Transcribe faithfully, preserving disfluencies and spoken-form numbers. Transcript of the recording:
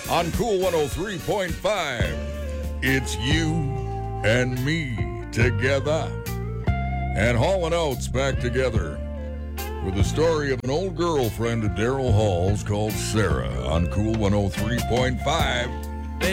on Cool one oh three point five. It's you and me together. And Hall and Oates back together with the story of an old girlfriend of Daryl Hall's called Sarah on Cool one oh three point five.